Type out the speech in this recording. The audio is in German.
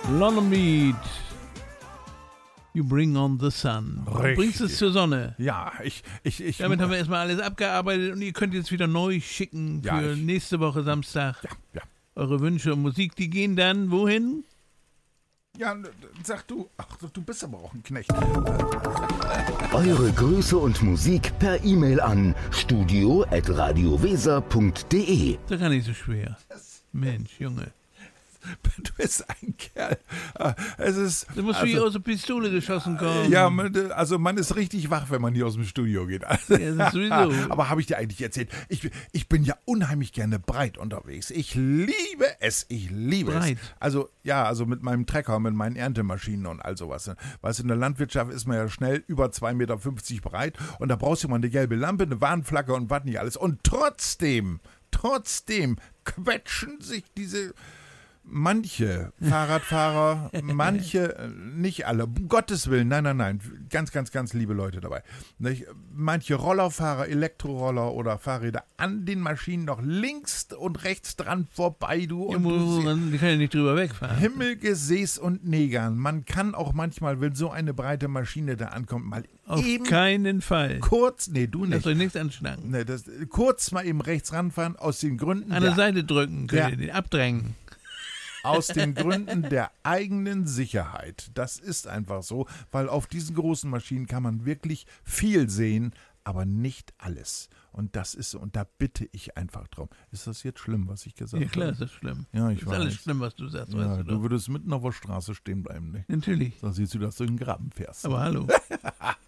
London Beat. You bring on the sun. Du bringst es zur Sonne. Ja, Damit haben wir erstmal alles abgearbeitet und ihr könnt jetzt wieder neu schicken für nächste Woche Samstag. Ja. Eure Wünsche und Musik, die gehen dann wohin? Ja, sag du. Ach, du bist aber auch ein Knecht. Eure Grüße und Musik per E-Mail an studio@radioweser.de. Das ist gar nicht so schwer. Mensch, Junge. Du bist ein Kerl. Es ist. Du musst wie aus der Pistole geschossen kommen. Ja, also man ist richtig wach, wenn man hier aus dem Studio geht. Also, ja, das ist sowieso. Aber habe ich dir eigentlich erzählt? Ich bin ja unheimlich gerne breit unterwegs. Ich liebe es. Breit. Also mit meinem Trecker, mit meinen Erntemaschinen und all sowas. Weißt du, in der Landwirtschaft ist man ja schnell über 2,50 Meter breit und da brauchst du mal eine gelbe Lampe, eine Warnflagge und was nicht alles. Und trotzdem quetschen sich manche Fahrradfahrer, nicht alle, um Gottes Willen, nein, ganz, ganz, ganz liebe Leute dabei. Nicht? Manche Rollerfahrer, Elektroroller oder Fahrräder an den Maschinen noch links und rechts dran vorbei, die kann ja nicht drüber wegfahren. Himmelgesäß und Negern. Man kann auch manchmal, wenn so eine breite Maschine da ankommt, mal auf eben keinen Fall. Kurz, nee, du nicht. Lasst euch nichts anschnacken. Nee, kurz mal eben rechts ranfahren, aus den Gründen an der Seite drücken, könnt ihr den abdrängen. Aus den Gründen der eigenen Sicherheit. Das ist einfach so, weil auf diesen großen Maschinen kann man wirklich viel sehen, aber nicht alles. Und das ist so, und da bitte ich einfach drum. Ist das jetzt schlimm, was ich gesagt habe? Ja, klar, ist das schlimm. Ja, ich ist weiß. Alles schlimm, was du sagst, weißt du würdest mitten auf der Straße stehen bleiben, ne? Natürlich. Da siehst du, dass du in den Graben fährst. Aber hallo.